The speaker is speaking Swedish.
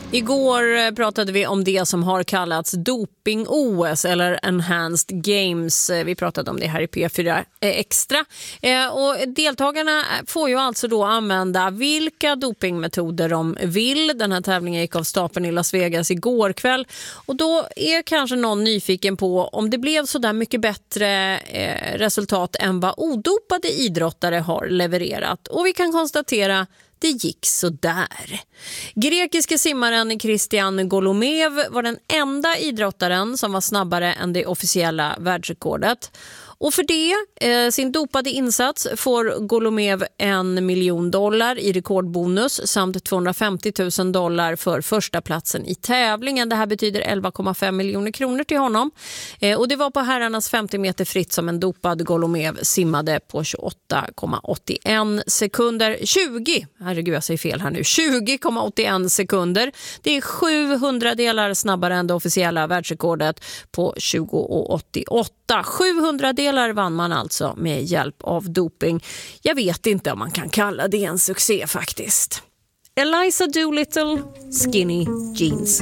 Igår pratade vi om det som har kallats doping-OS eller Enhanced Games. Vi pratade om det här i P4 Extra. Och deltagarna får ju alltså då använda vilka dopingmetoder de vill. Den här tävlingen gick av stapeln i Las Vegas igår kväll. Och då är kanske någon nyfiken på om det blev så där mycket bättre resultat än vad odopade idrottare har levererat. Och vi kan konstatera det gick så där. Grekiske simmaren Christian Golomev var den enda idrottaren som var snabbare än det officiella världsrekordet. Och för det, sin dopade insats, får Golomev $1 miljon i rekordbonus samt $250 000 för första platsen i tävlingen. Det här betyder 11,5 miljoner kronor till honom. Och det var på herrarnas 50 meter fritt som en dopad Golomev simmade på 28,81 sekunder. 20,81 sekunder. Det är 700 delar snabbare än det officiella världsrekordet på 20,88. 700 delar vann man alltså med hjälp av doping. Jag vet inte om man kan kalla det en succé faktiskt. Eliza Doolittle, Skinny Jeans.